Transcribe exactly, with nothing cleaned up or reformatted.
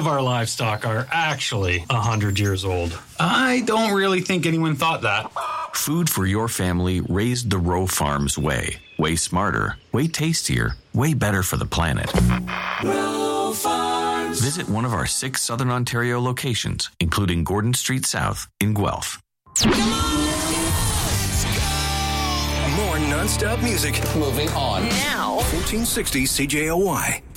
of our livestock are actually one hundred years old. I don't really think anyone thought that. Food for your family raised the Rowe Farms way. Way smarter, way tastier, way better for the planet. Rowe Farms. Visit one of our six Southern Ontario locations, including Gordon Street South in Guelph. Come on, let's go. More non-stop music. Moving on. Now. fourteen sixty C J O Y.